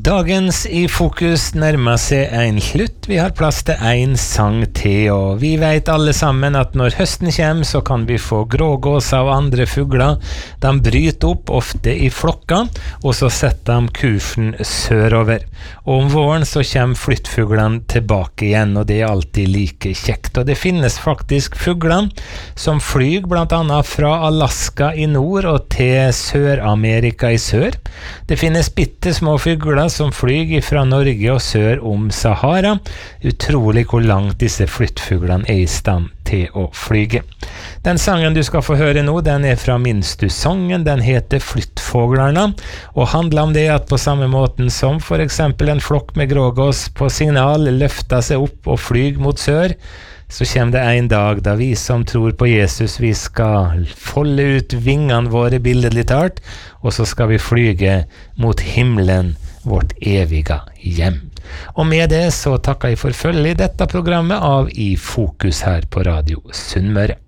Dagens I fokus nærmer seg en slutt. Vi har plass til en sang til, og vi vet alle sammen at når høsten kommer, så kan vi få grågåser og andre fugler. De bryter opp ofte I flokker, og så setter de kursen sørover. Og om våren så kommer flyttfuglene tilbake igjen, og det alltid like kjekt. Og det finnes faktisk fugler som flyg blant annet fra Alaska I nord og til Sør-Amerika I sør. Det finnes bittesmå fugler som flyg fra Norge og sør om Sahara. Utrolig hvor langt disse flyttfuglene I stand til å flyge. Den sangen du skal få høre nå, den fra Minstu-songen. Den heter Flyttfåglarna, og handler om det at på samme måten som for eksempel en flokk med grågås på signal løfter seg opp og flyg mot sør, så kommer det en dag da vi som tror på Jesus, vi skal folde ut vingene våre billedlig talt, og så skal vi flyge mot himmelen, vårt evige hjem. Og med det så takker jeg for følge I dette programmet av I Fokus her på Radio Sunnmøre.